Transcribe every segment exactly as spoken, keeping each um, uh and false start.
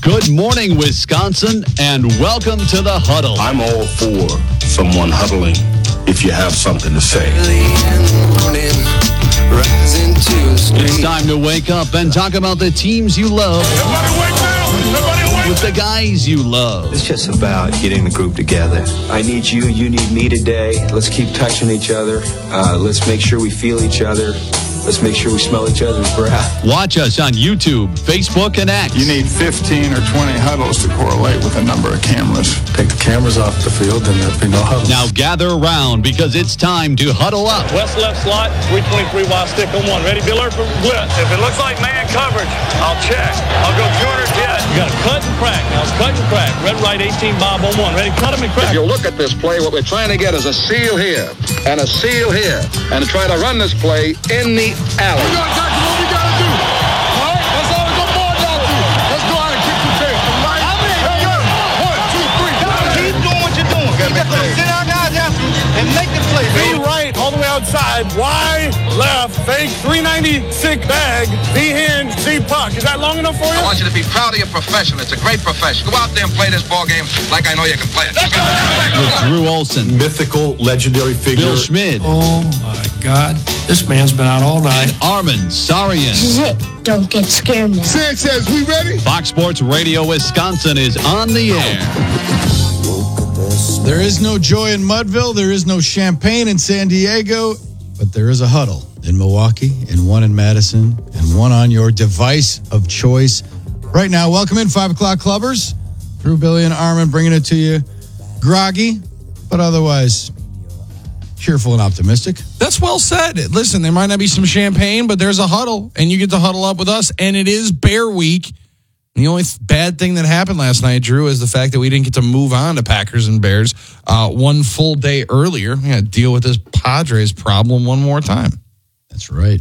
Good morning, Wisconsin, and welcome to the Huddle. I'm all for someone huddling if you have something to say. It's time to wake up and talk about the teams you love. Everybody wake up! Everybody wake up! With the guys you love. It's just about getting the group together. I need you, you need me today. Let's keep touching each other. Uh, let's make sure we feel each other. Let's make sure we smell each other's breath. Watch us on YouTube, Facebook, and X. You need fifteen or twenty huddles to correlate with a number of cameras. Take the cameras off the field and there'll be no huddle. Now gather around because it's time to huddle up. West left slot, three twenty-three wide stick on one. Ready, Biller for blitz. If it looks like man coverage, I'll check. I'll go two hundred jet. You got to cut and crack. Now cut and crack. Red right eighteen Bob on one. Ready, cut him and crack. If you look at this play, what we're trying to get is a seal here and a seal here and try to run this play in the alley. Exactly what we gotta do. All right, that's all it's boiled down to. Let's go out and kick some tail. Right? Hey, yo. One, two, three. Keep doing what you're doing. You got to sit our guys after and make the play. B right, all the way outside. Y left, fake, three ninety-six bag. B hand, C puck. Is that long enough for you? I want you to be proud of your profession. It's a great profession. Go out there and play this ball game like I know you can play it. With Drew Olson, Mythical, legendary figure. Bill Schmid, Oh, my God. This man's been out all night. and Armin Sarian. This is it. Don't get scared now. Sanchez, we ready? Fox Sports Radio Wisconsin is on the air. There is no joy in Mudville. There is no champagne in San Diego. But there is a huddle in Milwaukee, and one in Madison, and one on your device of choice. Right now, welcome in five o'clock Clubbers. Drew, Billy, and Armin bringing it to you. Groggy, but otherwise cheerful and optimistic. That's well said. Listen, there might not be some champagne, but there's a huddle, and you get to huddle up with us, and it is Bear Week. The only th- bad thing that happened last night, Drew, is the fact that we didn't get to move on to Packers and Bears uh, one full day earlier. We got to deal with this Padres problem one more time. That's right.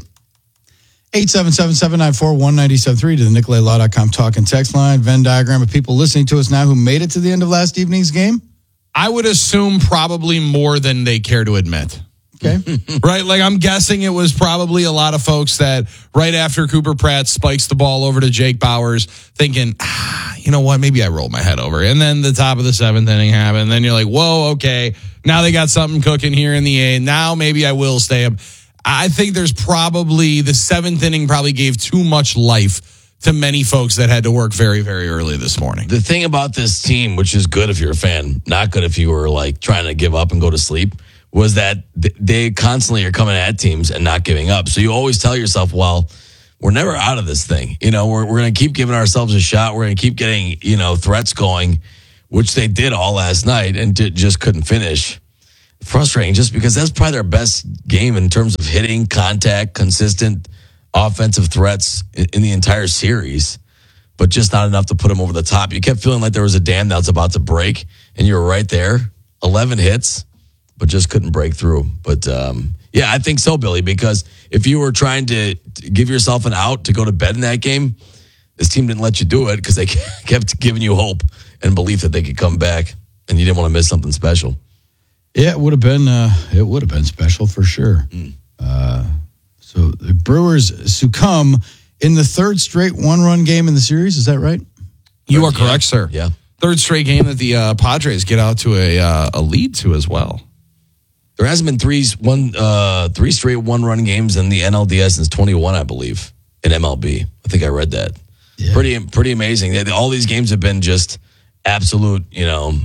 eight seven seven, seven nine four, one nine seven three to the Nicolay Law dot com talk and text line. Venn diagram of people listening to us now who made it to the end of last evening's game. I would assume probably more than they care to admit. Okay. Right? Like, I'm guessing it was probably a lot of folks that right after Cooper Pratt spikes the ball over to Jake Bowers thinking, ah, you know what, maybe I rolled my head over. And then the top of the seventh inning happened. And then you're like, whoa, okay, now they got something cooking here in the eighth. Now maybe I will stay up. I think there's probably the seventh inning probably gave too much life to many folks that had to work very, very early this morning. The thing about this team, which is good if you're a fan, not good if you were like trying to give up and go to sleep, was that they constantly are coming at teams and not giving up. So you always tell yourself, well, we're never out of this thing. You know, we're we're going to keep giving ourselves a shot. We're going to keep getting, you know, threats going, which they did all last night and did, just couldn't finish. Frustrating just because that's probably their best game in terms of hitting, contact, consistent offensive threats in, in the entire series, but just not enough to put them over the top. You kept feeling like there was a dam that was about to break, and you were right there. eleven hits, but just couldn't break through. But, um, yeah, I think so, Billy, because if you were trying to, to give yourself an out to go to bed in that game, this team didn't let you do it because they kept giving you hope and belief that they could come back, and you didn't want to miss something special. Yeah, it would have been uh, it would have been special for sure. Mm. Uh, so the Brewers succumb in the third straight one-run game in the series. Is that right? You are correct, sir. Yeah. Third straight game that the uh, Padres get out to a uh, a lead to as well. There hasn't been three one uh, three straight one-run games in the N L D S since twenty-one, I believe, in M L B. I think I read that. Yeah. Pretty pretty amazing. All these games have been just absolute, you know,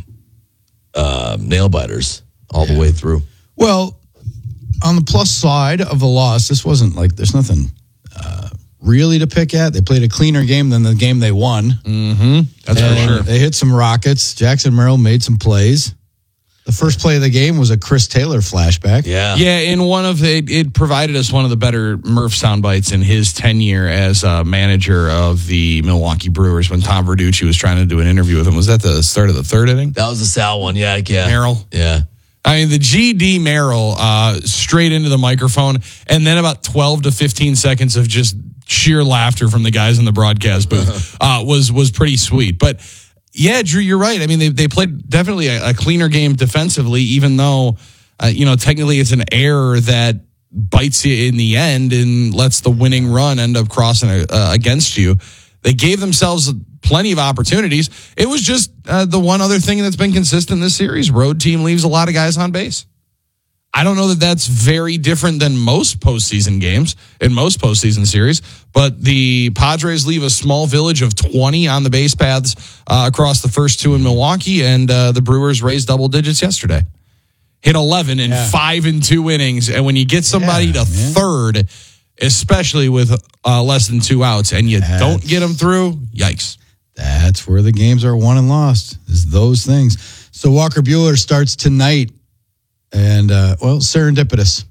uh, nail biters all yeah. the way through. Well, on the plus side of the loss, this wasn't like there's nothing uh, really to pick at. They played a cleaner game than the game they won. Mm-hmm. That's and for sure. They hit some rockets. Jackson Merrill made some plays. The first play of the game was a Chris Taylor flashback. Yeah. Yeah, in one of the, it provided us one of the better Murph sound bites in his tenure as a manager of the Milwaukee Brewers when Tom Verducci was trying to do an interview with him. Was that the start of the third inning? That was the Sal one, yeah. yeah. Merrill? Yeah. I mean, the G D Merrill uh, straight into the microphone, and then about twelve to fifteen seconds of just sheer laughter from the guys in the broadcast booth uh, was was pretty sweet. But yeah, Drew, you're right. I mean, they they played definitely a, a cleaner game defensively, even though, uh, you know, technically it's an error that bites you in the end and lets the winning run end up crossing uh, against you. They gave themselves plenty of opportunities. It was just uh, the one other thing that's been consistent this series. Road team leaves a lot of guys on base. I don't know that that's very different than most postseason games in most postseason series, but the Padres leave a small village of twenty on the base paths uh, across the first two in Milwaukee, and uh, the Brewers raised double digits yesterday. Hit eleven in yeah. five and two innings, and when you get somebody yeah, to man. third, especially with uh, less than two outs, and you that's, don't get them through, yikes. That's where the games are won and lost, is those things. So Walker Buehler starts tonight. And, uh, well, serendipitous.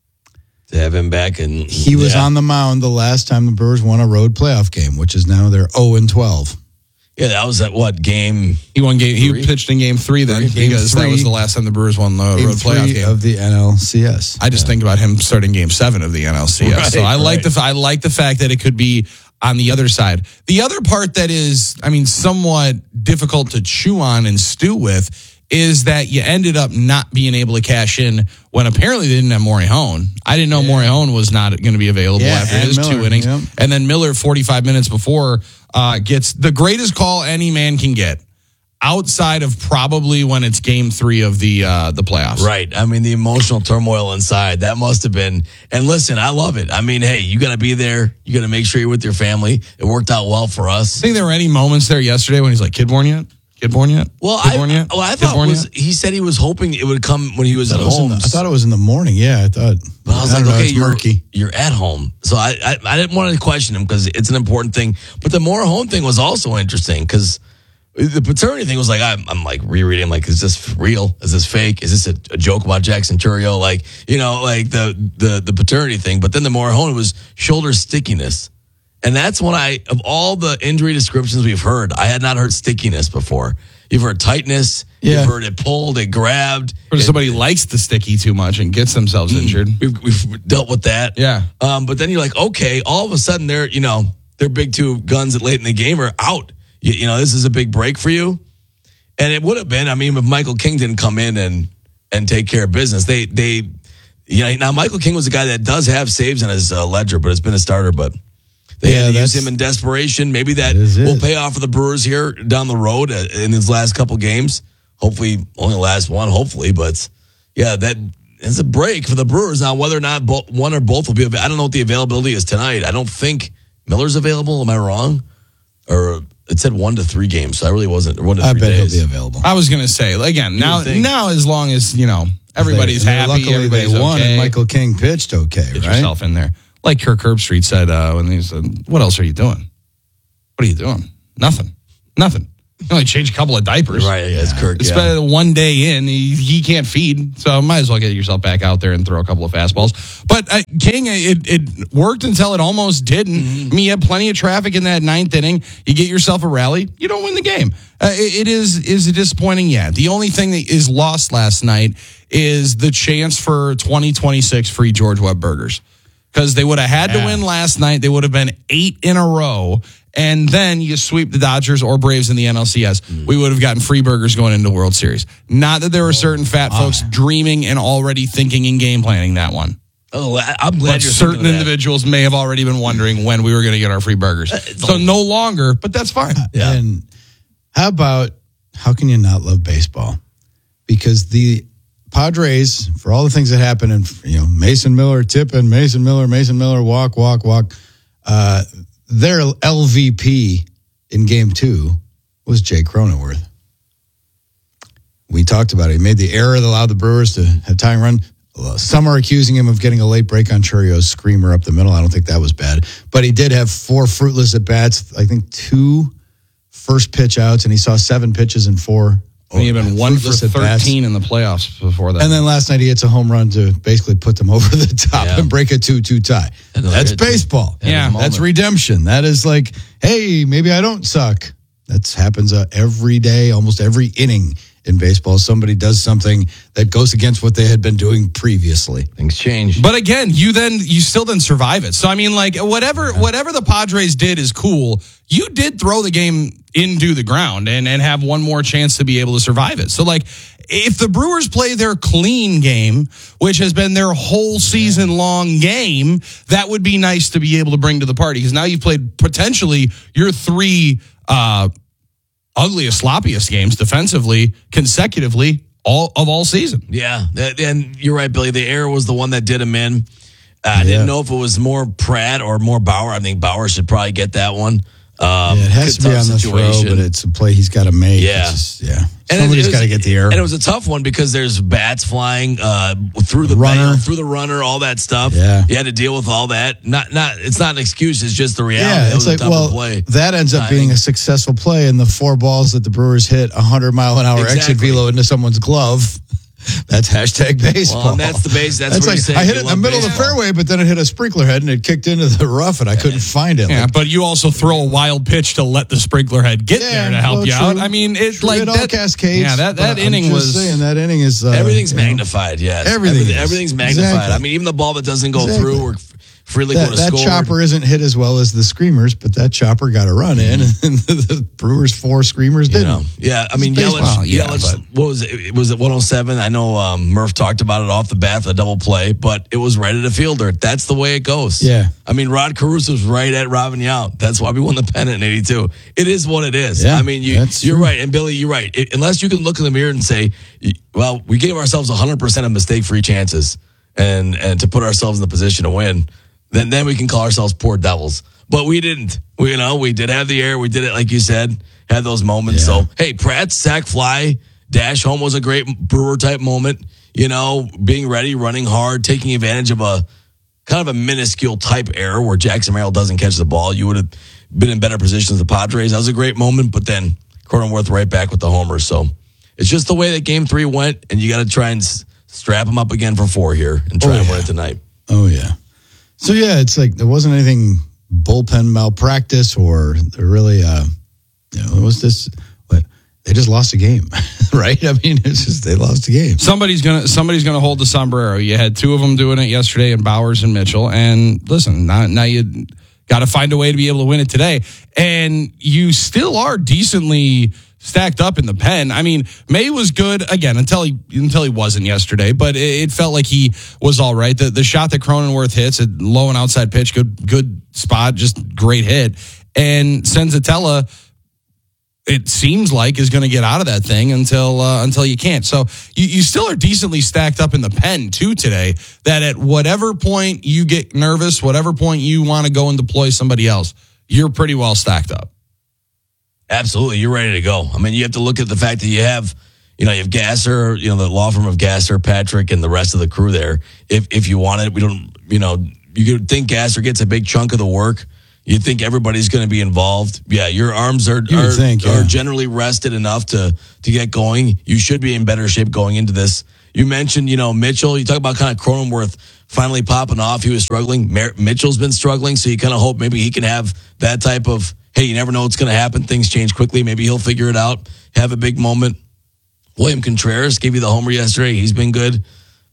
To have him back. And he was yeah. on the mound the last time the Brewers won a road playoff game, which is now their oh and twelve. Yeah, that was at what, game? He won game. Three? He pitched in game three then game because three, that was the last time the Brewers won the road playoff game. Of the N L C S. I just yeah. think about him starting game seven of the N L C S. Right, so I right. like the I like the fact that it could be on the other side. The other part that is, I mean, somewhat difficult to chew on and stew with is that you ended up not being able to cash in when apparently they didn't have Morejon. I didn't know yeah. Morejon was not going to be available yeah, after his Miller, two innings. Yep. And then Miller, forty-five minutes before, uh, gets the greatest call any man can get outside of probably when it's game three of the uh, the playoffs. Right. I mean, the emotional turmoil inside, that must have been. And listen, I love it. I mean, hey, you got to be there. You got to make sure you're with your family. It worked out well for us. I think there were any moments there yesterday when he's like, kid born yet? Kid born yet? Well, Kid I, born yet? well, I Kid thought was, yet? he said he was hoping it would come when he was I at home. home. I thought it was in the morning. Yeah, I thought. But I was I like, know, okay, you're, murky. you're at home. So I, I, I didn't want to question him because it's an important thing. But the more home thing was also interesting because the paternity thing was like, I'm, I'm like rereading, like, is this real? Is this fake? Is this a, a joke about Jackson Churio? Like, you know, like the, the, the paternity thing. But then the more home was shoulder stickiness. And that's when I, of all the injury descriptions we've heard, I had not heard stickiness before. You've heard tightness. Yeah. You've heard it pulled, it grabbed. Or it, somebody likes the sticky too much and gets themselves injured. We've, we've dealt with that. Yeah. Um, but then you're like, okay, all of a sudden they're, you know, their big two guns late in the game are out. You, you know, this is a big break for you. And it would have been, I mean, if Michael King didn't come in and and take care of business, they, they, you know, now Michael King was a guy that does have saves in his uh, ledger, but it's been a starter, but they yeah, had to use him in desperation. Maybe that, that will pay off for the Brewers here down the road in his last couple games. Hopefully, only the last one, hopefully. But, yeah, that is a break for the Brewers. Now, whether or not bo- one or both will be available, I don't know what the availability is tonight. I don't think Miller's available. Am I wrong? Or it said one to three games, so I really wasn't. One to three I bet days. he'll be available. I was going to say, again, now, now as long as, you know, everybody's they, happy, luckily everybody's they won, okay. and Michael King pitched okay, Get right? yourself in there. Like Kirk Herbstreit said uh, when he said, what else are you doing? What are you doing? Nothing. Nothing. You only change a couple of diapers. Right, yeah, it's Kirk. It's yeah. been one day in. He, he can't feed, so might as well get yourself back out there and throw a couple of fastballs. But uh, King, it, it worked until it almost didn't. Mm-hmm. I mean, you had plenty of traffic in that ninth inning. You get yourself a rally. You don't win the game. Uh, it, it is is disappointing, yeah. The only thing that is lost last night is the chance for twenty twenty-six free George Webb burgers. Because they would have had yeah. to win last night. They would have been eight in a row. And then you sweep the Dodgers or Braves in the N L C S. Mm. We would have gotten free burgers going into the World Series. Not that there were certain fat oh, folks dreaming and already thinking and game planning that one. Oh, I'm glad but you're certain individuals may have already been wondering when we were going to get our free burgers. Uh, so no longer, but that's fine. Yeah. And how about, how can you not love baseball? Because the Padres, for all the things that happened, and you know, Mason Miller tipping, Mason Miller, Mason Miller, walk, walk, walk. Uh, their L V P in game two was Jake Cronenworth. We talked about it. He made the error that allowed the Brewers to have tying run. Some are accusing him of getting a late break on Churio's screamer up the middle. I don't think that was bad. But he did have four fruitless at-bats, I think two first pitch outs, and he saw seven pitches and four. He had been one for thirteen in the playoffs before that. And then last night he hits a home run to basically put them over the top yeah. and break a two two tie. That's baseball. Yeah, that's redemption. That is like, hey, maybe I don't suck. That happens uh, every day, almost every inning in baseball. Somebody does something that goes against what they had been doing previously. Things change. But again, you then you still then survive it. So I mean, like whatever yeah. whatever the Padres did is cool. You did throw the game into the ground and, and have one more chance to be able to survive it. So like if the Brewers play their clean game, which has been their whole season long game, that would be nice to be able to bring to the party. Because now you've played potentially your three uh, ugliest, sloppiest games defensively consecutively all of all season. Yeah, and you're right, Billy. The error was the one that did him in. Uh, I yeah. didn't know if it was more Pratt or more Bauer. I think Bauer should probably get that one. Um, yeah, it has to be on the throw, but it's a play he's got to make. Yeah, just, yeah. And Somebody's got to get the error. And it was a tough one because there's bats flying uh, through the runner, bail, through the runner, all that stuff. Yeah, you had to deal with all that. Not, not. It's not an excuse. It's just the reality. Yeah, it was it's like a well, play. that ends up Timing. being a successful play, and the four balls that the Brewers hit, a hundred mile an hour Exactly. exit velo into someone's glove. That's hashtag baseball. Well, and that's the base. That's, that's where like you say I hit you it in the love middle baseball. of the fairway, but then it hit a sprinkler head and it kicked into the rough, and I couldn't find it. Yeah, like, but you also throw a wild pitch to let the sprinkler head get yeah, there to help well, you true. out. I mean, it's True, like it that all cascades. Yeah, that that but I'm inning just was saying that inning is uh, everything's you know, magnified. Yes, everything Everything, is. everything's magnified. Exactly. I mean, even the ball that doesn't go Exactly. through or freely That, would have that scored. chopper isn't hit as well as the screamers, but that chopper got a run in, and the Brewers four screamers You didn't. know, yeah, I mean, It's Yelich, baseball. yeah, Yelich but- what was it? It was at one oh seven. I know um, Murph talked about it off the bat for the double play, but it was right at a fielder. That's the way it goes. Yeah. I mean, Rod Caruso's right at Robin Yount. That's why we won the pennant in eighty-two. It is what it is. Yeah, I mean, you, that's you're true. right. And Billy, you're right. It, unless you can look in the mirror and say, well, we gave ourselves one hundred percent of mistake-free chances and, and to put ourselves in the position to win, then then we can call ourselves poor devils. But we didn't. We, you know, we did have the air. We did it, like you said, had those moments. Yeah. So, hey, Pratt's sack fly, dash home was a great Brewer type moment. You know, being ready, running hard, taking advantage of a kind of a minuscule type error where Jackson Merrill doesn't catch the ball. You would have been in better position as the Padres. That was a great moment, but then Cronenworth right back with the homer. So it's just the way that game three went, and you got to try and s- strap them up again for four here and try Oh, and yeah. win it tonight. Oh, yeah. So, yeah, it's like there wasn't anything bullpen malpractice or really, uh, you know, it was this, what, they just lost a game, right? I mean, it's just they lost a game. Somebody's gonna somebody's gonna hold the sombrero. You had two of them doing it yesterday, in Bowers and Mitchell. And listen, now, now you got to find a way to be able to win it today. And you still are decently stacked up in the pen. I mean, May was good again until he until he wasn't yesterday, but it, it felt like he was all right. The the shot that Cronenworth hits, a low and outside pitch, good good spot, just great hit. And Senzatella, it seems like, is going to get out of that thing until uh, until you can't. So you, you still are decently stacked up in the pen too today, that at whatever point you get nervous, whatever point you want to go and deploy somebody else, you're pretty well stacked up. Absolutely, you're ready to go. I mean, you have to look at the fact that you have, you know, you have Gasser, you know, the law firm of Gasser, Patrick, and the rest of the crew there. If if you want it, we don't, you know, you could think Gasser gets a big chunk of the work. You think everybody's going to be involved. Yeah, your arms are You would are, think, yeah. are generally rested enough to to get going. You should be in better shape going into this. You mentioned, you know, Mitchell. You talk about kind of Cronenworth finally popping off. He was struggling. Mer- Mitchell's been struggling, so you kind of hope maybe he can have that type of, hey, you never know what's going to happen. Things change quickly. Maybe he'll figure it out, have a big moment. William Contreras gave you the homer yesterday. He's been good.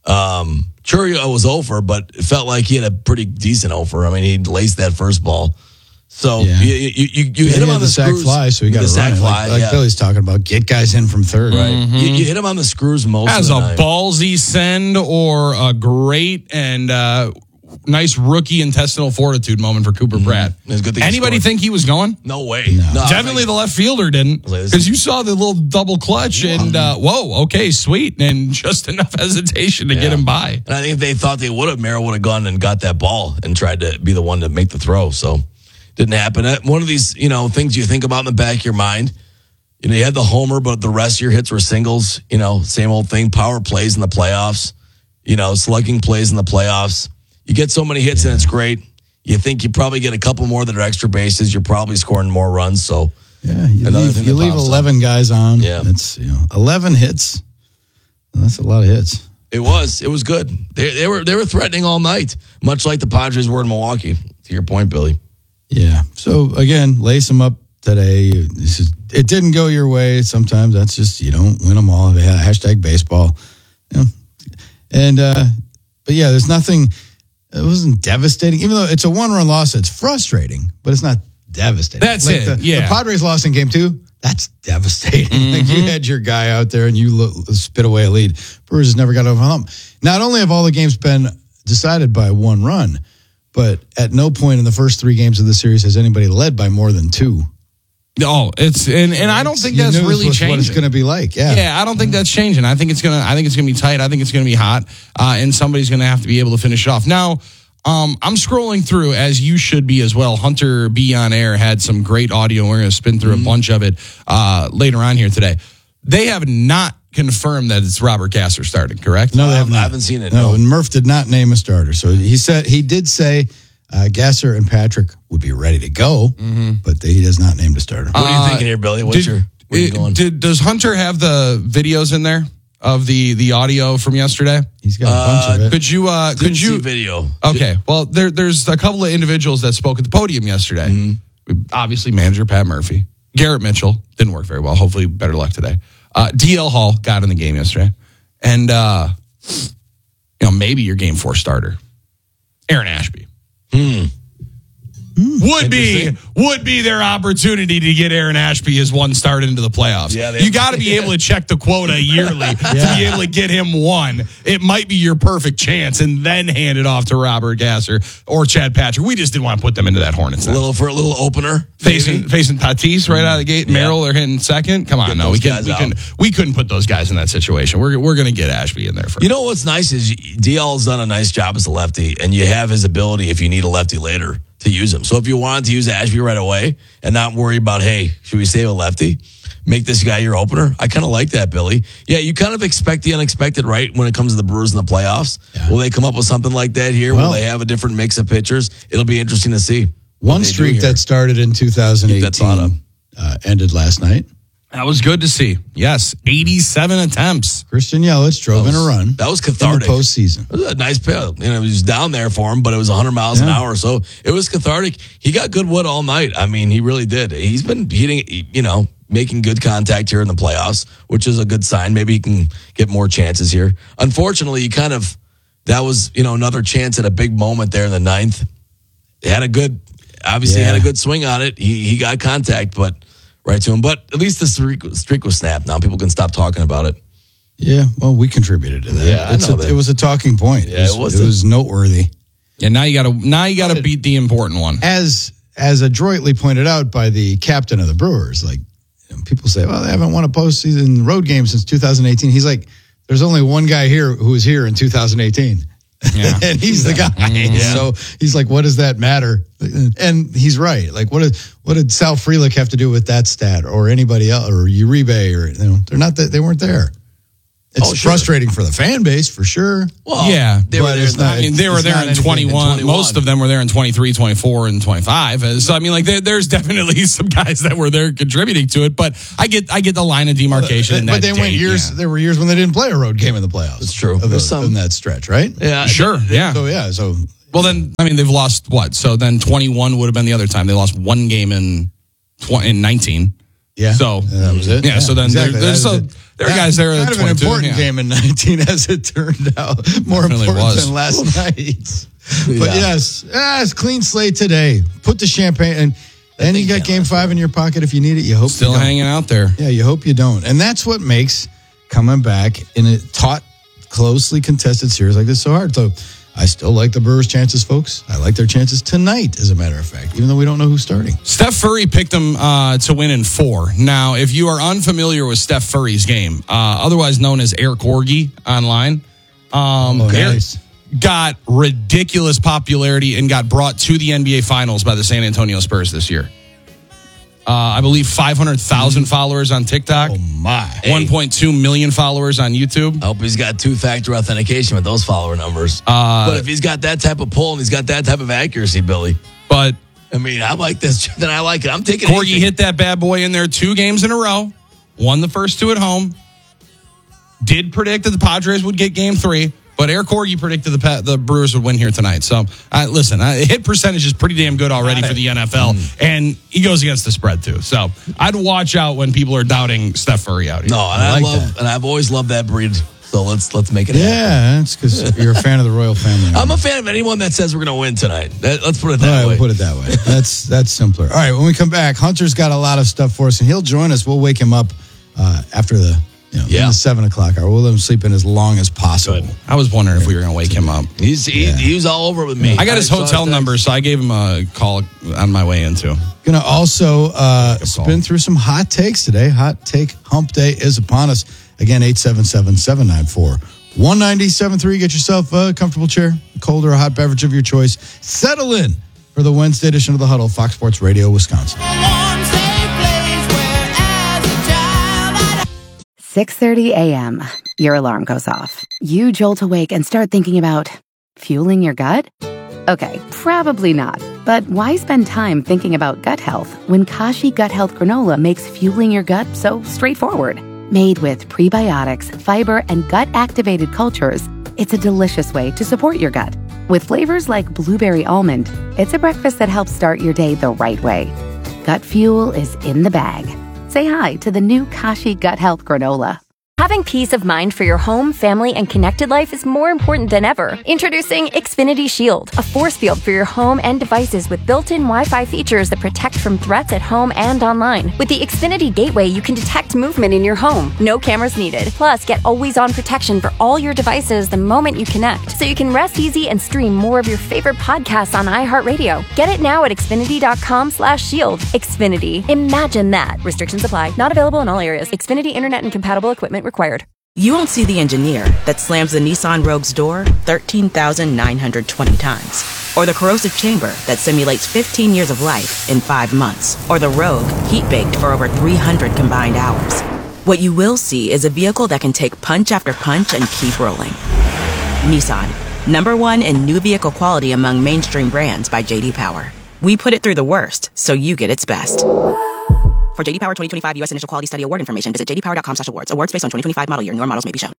Um, Churio was over, but it felt like he had a pretty decent over. I mean, he laced that first ball. So Yeah. you, you, you, you Yeah, hit he him had on the, the sack screws. fly, so he got the to sack run it. fly. Like, like yeah. Billy's talking about, get guys in from third. Right. You, you hit him on the screws most As of a the night. ballsy send or a great and uh, nice rookie intestinal fortitude moment for Cooper Pratt. It's a good thing he Anybody scored. think he was going? No way. No. Definitely like, the left fielder didn't, Like, because you saw the little double clutch and uh, whoa, okay, sweet, and just enough hesitation to Yeah. get him by. And I think if they thought they would have, Merrill would have gone and got that ball and tried to be the one to make the throw. So didn't happen. Uh, One of these, you know, things you think about in the back of your mind. You know, you had the homer, but the rest of your hits were singles. You know, same old thing. Power plays in the playoffs. You know, slugging plays in the playoffs. You get so many hits and it's great. You think you probably get a couple more that are extra bases. You're probably scoring more runs. So Yeah, you Another leave, thing you that leave pops up. eleven guys on. Yeah. That's, you know, eleven hits. That's a lot of hits. it was, it was good. They, they were, they were threatening all night, much like the Padres were in Milwaukee. To your point, Billy. Yeah. So again, lace them up today. This is, it didn't go your way. Sometimes that's just, you don't win them all. Hashtag baseball. You know? And, uh, but yeah, there's nothing, it wasn't devastating, even though it's a one run loss. It's frustrating, but it's not devastating. That's Like it, The, yeah. the Padres lost in game two. That's devastating. Mm-hmm. Like you had your guy out there and you lo- spit away a lead. Brewers has never got over the hump. Not only have all the games been decided by one run, but at no point in the first three games of the series has anybody led by more than two. Oh, it's and, and I don't think you that's really what, changing. What it's going to be like, yeah, yeah. I don't think that's changing. I think it's gonna. I think it's gonna be tight. I think it's gonna be hot, uh, and somebody's gonna have to be able to finish it off. Now, um, I'm scrolling through as you should be as well. Hunter B on air had some great audio. We're gonna spin through mm-hmm. a bunch of it uh, later on here today. They have not confirmed that it's Robert Gasser starting. Correct? No, they have um, not. I haven't seen it. No, no, and Murph did not name a starter. So he said he did say. Uh, Gasser and Patrick would be ready to go, mm-hmm. but they, he does not name the starter. What are you thinking here, Billy? What's did, your where are you going? Did, does Hunter have the videos in there of the the audio from yesterday? He's got a bunch uh, of it. Could you? Uh, Didn't could you? see video. Okay. Well, there there's a couple of individuals that spoke at the podium yesterday. Mm-hmm. Obviously, manager Pat Murphy, Garrett Mitchell didn't work very well. Hopefully, better luck today. Uh, D L Hall got in the game yesterday, and uh, you know maybe your game four starter, Aaron Ashby. Hmm. Would be would be their opportunity to get Aaron Ashby as one start into the playoffs. Yeah, you got to be able to check the quota yearly yeah. to be able to get him one. It might be your perfect chance, and then hand it off to Robert Gasser or Chad Patrick. We just didn't want to put them into that Hornets. A little for a little opener, facing maybe? facing Tatis right out of the gate. Yeah. Merrill are hitting second. Come on, get no, we couldn't we couldn't we couldn't put those guys in that situation. We're we're gonna get Ashby in there first. You know what's nice is D L's done a nice job as a lefty, and you have his ability if you need a lefty later to use him. So if you wanted to use Ashby right away and not worry about, hey, should we save a lefty? Make this guy your opener. I kind of like that, Billy. Yeah, you kind of expect the unexpected, right, when it comes to the Brewers in the playoffs. Yeah. Will they come up with something like that here? Well, will they have a different mix of pitchers? It'll be interesting to see. One streak that started in two thousand eighteen uh, ended last night. That was good to see. Yes, eighty-seven attempts. Christian Yelich drove was, in a run. That was cathartic. In the postseason. It was a nice pill. You know, it was down there for him, but it was one hundred miles yeah. an hour. So it was cathartic. He got good wood all night. I mean, he really did. He's been hitting, you know, making good contact here in the playoffs, which is a good sign. Maybe he can get more chances here. Unfortunately, he kind of, that was, you know, another chance at a big moment there in the ninth. He had a good, obviously yeah. had a good swing on it. He he got contact, but right to him. But at least the streak, streak was snapped. Now people can stop talking about it. Yeah, well, we contributed to that. Yeah, it's I know a, that. It was a talking point. Yeah, it was, it was noteworthy. Yeah, now you got to now you got to beat the important one. As as adroitly pointed out by the captain of the Brewers, like you know, people say, well, they haven't won a postseason road game since two thousand eighteen. He's like, there's only one guy here who was here in two thousand eighteen. Yeah. And he's the guy. Yeah. So he's like, what does that matter? And he's right. Like, what did what did Sal Frelick have to do with that stat, or anybody else, or Uribe, or you know, they're not that they weren't there. It's oh, sure. frustrating for the fan base, for sure. Well, yeah, they were there. Not, I mean, they were there in twenty-one. twenty-one. Most of them were there in twenty-three, twenty-four, and twenty-five. So I mean, like, there, there's definitely some guys that were there contributing to it. But I get, I get the line of demarcation. But, but they date, went years. Yeah. There were years when they didn't play a road game in the playoffs. That's true. Of the, some, in that stretch, right? Yeah, sure. Yeah. So yeah. So well, then I mean, they've lost what? So then twenty-one would have been the other time they lost one game in tw- in nineteen. Yeah. So yeah, that was it. Yeah. yeah so then exactly. there, there's so. There are guys there. Kind of an important yeah. game in nineteen, as it turned out. More Definitely important was. than last night. Yeah. But yes, yes, clean slate today. Put the champagne, and then you got game five in your pocket if you need it. You hope still you don't. hanging out there. Yeah, you hope you don't, and that's what makes coming back in a taut, closely contested series like this so hard. So I still like the Brewers' chances, folks. I like their chances tonight, as a matter of fact, even though we don't know who's starting. Steph Curry picked them uh, to win in four. Now, if you are unfamiliar with Steph Curry's game, uh, otherwise known as Air Corgi online, um, oh, Air nice. got ridiculous popularity and got brought to the N B A Finals by the San Antonio Spurs this year. Uh, I believe five hundred thousand followers on TikTok. Oh, my. one point two million followers on YouTube. I hope he's got two-factor authentication with those follower numbers. Uh, but if he's got that type of pull and he's got that type of accuracy, Billy. But, I mean, I like this. Then I like it. I'm taking Corgi anything. hit that bad boy in there two games in a row. Won the first two at home. Did predict that the Padres would get game three. But Air Corgi predicted the the Brewers would win here tonight. So, uh, listen, uh, hit percentage is pretty damn good already for the N F L. Mm. And he goes against the spread, too. So, I'd watch out when people are doubting Steph Curry out here. No, and I, I like love, that. and I've always loved that breed So let's let's make it happen. Yeah, that's because you're a fan of the royal family. I'm a fan of anyone that says we're going to win tonight. That, let's put it that All right, way. we'll put it that way. That's that's simpler. All right, when we come back, Hunter's got a lot of stuff for us, and he'll join us. We'll wake him up uh, after the you know Yeah. in the seven o'clock hour. We'll let him sleep in as long as possible. Good. I was wondering if we were going to wake him up. He's he, Yeah. he was all over it with me. I got his saw hotel text. number, so I gave him a call on my way into. Gonna also uh, Make a call. spin through some hot takes today. Hot take hump day is upon us. Again, eight seven seven, seven nine four, one nine seven three. Get yourself a comfortable chair, a cold or a hot beverage of your choice. Settle in for the Wednesday edition of The Huddle, Fox Sports Radio, Wisconsin. six thirty a.m. Your alarm goes off. You jolt awake and start thinking about fueling your gut? Okay, probably not. But why spend time thinking about gut health when Kashi Gut Health Granola makes fueling your gut so straightforward? Made with prebiotics, fiber, and gut-activated cultures, it's a delicious way to support your gut. With flavors like blueberry almond, it's a breakfast that helps start your day the right way. Gut fuel is in the bag. Say hi to the new Kashi Gut Health Granola. Having peace of mind for your home, family, and connected life is more important than ever. Introducing Xfinity Shield, a force field for your home and devices with built-in Wi-Fi features that protect from threats at home and online. With the Xfinity Gateway, you can detect movement in your home. No cameras needed. Plus, get always-on protection for all your devices the moment you connect, so you can rest easy and stream more of your favorite podcasts on iHeartRadio. Get it now at Xfinity.com slash shield. Xfinity. Imagine that. Restrictions apply. Not available in all areas. Xfinity Internet and compatible equipment required. You won't see the engineer that slams the Nissan Rogue's door thirteen thousand nine hundred twenty times. Or the corrosive chamber that simulates fifteen years of life in five months. Or the Rogue heat-baked for over three hundred combined hours. What you will see is a vehicle that can take punch after punch and keep rolling. Nissan, number one in new vehicle quality among mainstream brands by J D Power. We put it through the worst, so you get its best. For J D Power twenty twenty-five U S Initial Quality Study Award information, visit j d power dot com slash awards. Awards based on twenty twenty-five model year. Newer models may be shown.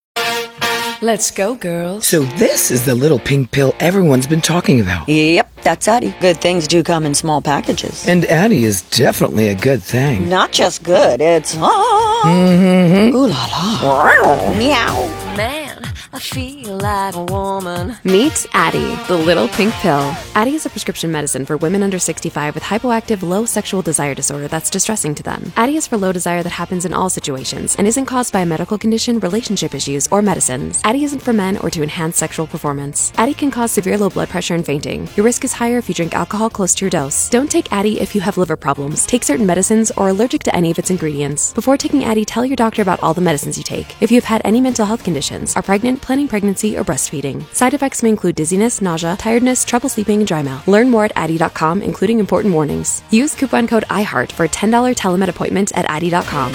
Let's go, girls. So this is the little pink pill everyone's been talking about. Yep, that's Addie. Good things do come in small packages. And Addie is definitely a good thing. Not just good, it's... Ah. Mm-hmm. Ooh la la. Meow. Man, I feel like a woman. Meet Addie, the little pink pill. Addie is a prescription medicine for women under sixty-five with hypoactive low sexual desire disorder that's distressing to them. Addie is for low desire that happens in all situations and isn't caused by a medical condition, relationship issues, or medicines. Addie isn't for men or to enhance sexual performance. Addie can cause severe low blood pressure and fainting. Your risk is higher if you drink alcohol close to your dose. Don't take Addie if you have liver problems, take certain medicines, or are allergic to any of its ingredients. Before taking Addie, tell your doctor about all the medicines you take. If you have had any mental health conditions, are pregnant, planning pregnancy, or breastfeeding. Side effects may include dizziness, nausea, tiredness, trouble sleeping, and dry mouth. Learn more at addie dot com, including important warnings. Use coupon code iHeart for a ten dollars telemed appointment at addie dot com.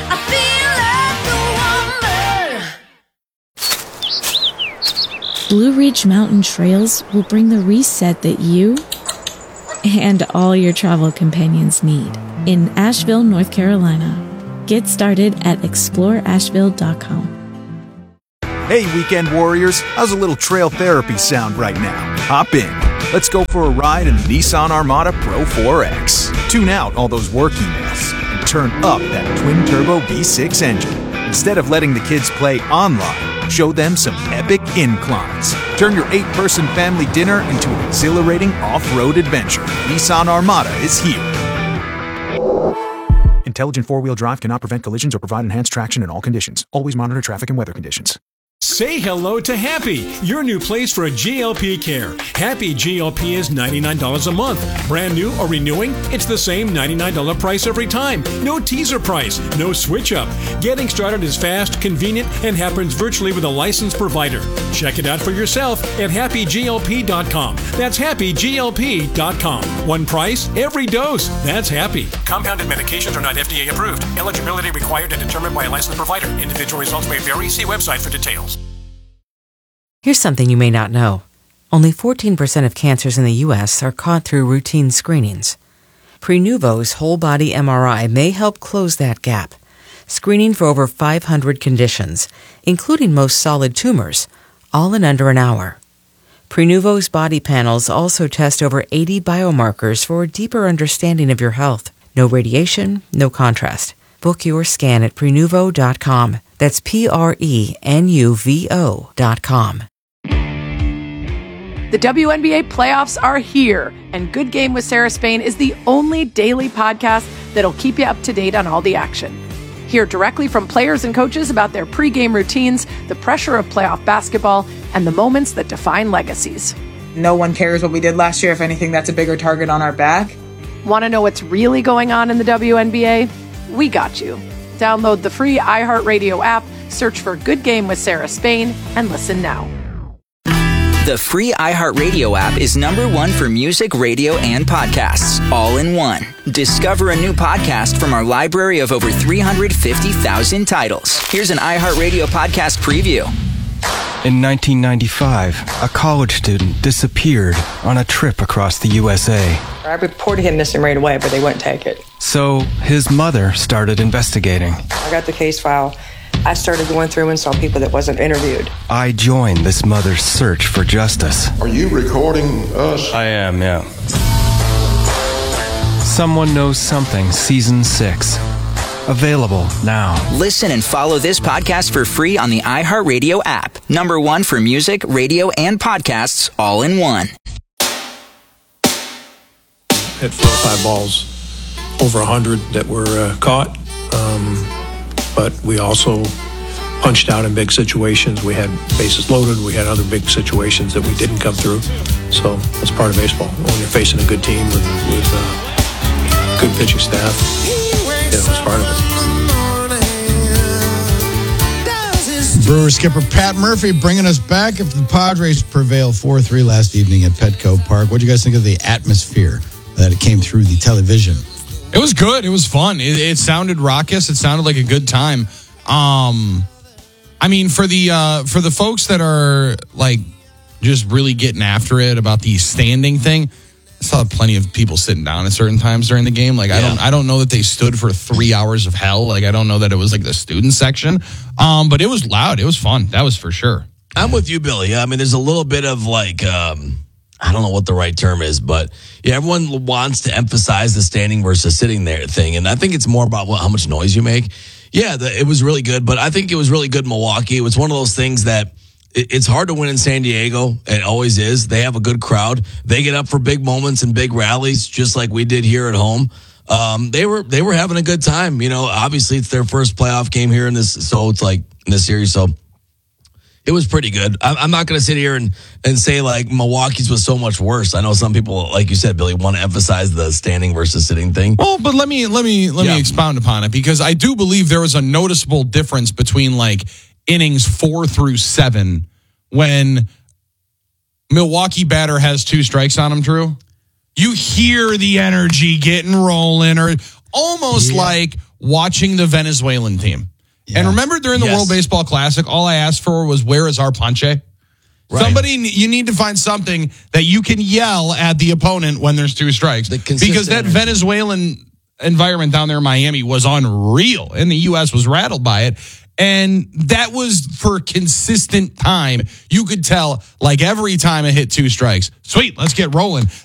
Blue Ridge Mountain Trails will bring the reset that you and all your travel companions need in Asheville, North Carolina. Get started at explore asheville dot com. Hey, weekend warriors, how's a little trail therapy sound right now? Hop in. Let's go for a ride in the Nissan Armada Pro four X. Tune out all those work emails and turn up that twin-turbo V six engine. Instead of letting the kids play online, show them some epic inclines. Turn your eight-person family dinner into an exhilarating off-road adventure. Nissan Armada is here. Intelligent four-wheel drive cannot prevent collisions or provide enhanced traction in all conditions. Always monitor traffic and weather conditions. Say hello to Happy, your new place for G L P care. Happy G L P is ninety-nine dollars a month. Brand new or renewing, it's the same ninety-nine dollars price every time. No teaser price, no switch up. Getting started is fast, convenient, and happens virtually with a licensed provider. Check it out for yourself at happy g l p dot com. That's happy g l p dot com. One price, every dose. That's Happy. Compounded medications are not F D A approved. Eligibility required and determined by a licensed provider. Individual results may vary. See website for details. Here's something you may not know. Only fourteen percent of cancers in the U S are caught through routine screenings. Prenuvo's whole-body M R I may help close that gap, screening for over five hundred conditions, including most solid tumors, all in under an hour. Prenuvo's body panels also test over eighty biomarkers for a deeper understanding of your health. No radiation, no contrast. Book your scan at prenuvo dot com. That's P R E N U V O dot com. The W N B A playoffs are here, and Good Game with Sarah Spain is the only daily podcast that'll keep you up to date on all the action. Hear directly from players and coaches about their pregame routines, the pressure of playoff basketball, and the moments that define legacies. No one cares what we did last year. If anything, that's a bigger target on our back. Want to know what's really going on in the W N B A? We got you. Download the free iHeartRadio app, search for Good Game with Sarah Spain, and listen now. The free iHeartRadio app is number one for music, radio, and podcasts, all in one. Discover a new podcast from our library of over three hundred fifty thousand titles. Here's an iHeartRadio podcast preview. In nineteen ninety-five, a college student disappeared on a trip across the U S A. I reported him missing right away, but they wouldn't take it. So his mother started investigating. I got the case file. I started going through and saw people that wasn't interviewed. I joined this mother's search for justice. Are you recording us? I am, yeah. Someone Knows Something, Season six. Available now. Listen and follow this podcast for free on the iHeartRadio app. Number one for music, radio, and podcasts, all in one. Had four or five balls, over one hundred that were uh, caught. Um, but we also punched out in big situations. We had bases loaded. We had other big situations that we didn't come through. So that's part of baseball. When you're facing a good team with, with uh, good pitching staff, yeah, that's part of it. Brewer skipper Pat Murphy bringing us back if the Padres prevail four three last evening at Petco Park. What do you guys think of the atmosphere that it came through the television? It was good. It was fun. It, it sounded raucous. It sounded like a good time. Um, I mean, for the uh, for the folks that are like just really getting after it about the standing thing, I saw plenty of people sitting down at certain times during the game. Like, yeah. I don't, I don't know that they stood for three hours of hell. Like, I don't know that it was like the student section. Um, but it was loud. It was fun. That was for sure. I'm with you, Billy. I mean, there's a little bit of like, um, I don't know what the right term is, but yeah, everyone wants to emphasize the standing versus sitting there thing. And I think it's more about what, how much noise you make. Yeah, the, it was really good, but I think it was really good in Milwaukee. It was one of those things that it, it's hard to win in San Diego. It always is. They have a good crowd. They get up for big moments and big rallies, just like we did here at home. Um, they were they were having a good time. You know, obviously it's their first playoff game here in this, so it's like in this series. So it was pretty good. I'm not going to sit here and, and say like Milwaukee's was so much worse. I know some people, like you said, Billy, want to emphasize the standing versus sitting thing. Well, but let me let me let Yeah. me expound upon it, because I do believe there was a noticeable difference between like innings four through seven when Milwaukee batter has two strikes on him. Drew, you hear the energy getting rolling, or almost Yeah. like watching the Venezuelan team. Yeah. And remember during the Yes. World Baseball Classic, all I asked for was, where is our Ponche? Right. Somebody, you need to find something that you can yell at the opponent when there's two strikes. The consistent Because that energy. Venezuelan environment down there in Miami was unreal, and the U S was rattled by it. And that was for consistent time. You could tell, like every time it hit two strikes, sweet, let's get rolling.